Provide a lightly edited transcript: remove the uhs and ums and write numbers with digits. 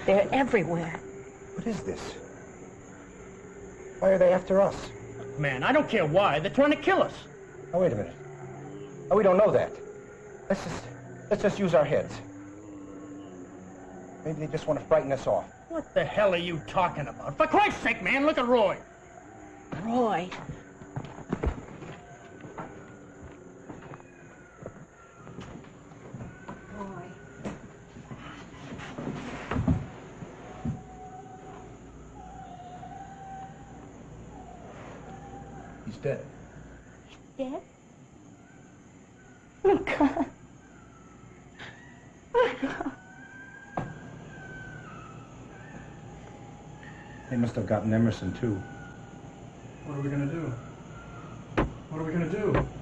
They're everywhere. What is this? Why are they after us? Man, I don't care why. They're trying to kill us. Oh, wait a minute. Oh, we don't know that. Let's just use our heads. Maybe they just want to frighten us off. What the hell are you talking about? For Christ's sake, man, look at Roy. Roy. He's dead. Dead? Oh, God. Oh, God. They must have gotten Emerson, too. What are we gonna do? What are we gonna do?